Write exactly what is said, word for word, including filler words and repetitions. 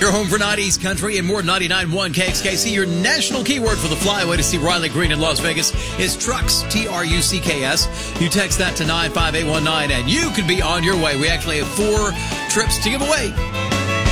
Your home for nineties country and more. Ninety-nine point one K X K C. Your national keyword for the flyaway to see Riley Green in Las Vegas is trucks, T R U C K S. You text that to nine five eight one nine and you can be on your way. We actually have four trips to give away.